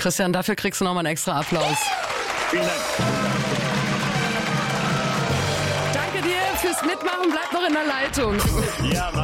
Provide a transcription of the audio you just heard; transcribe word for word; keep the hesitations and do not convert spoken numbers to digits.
Christian, dafür kriegst du nochmal einen extra Applaus. Vielen Dank. Danke dir fürs Mitmachen. Bleib noch in der Leitung. Ja,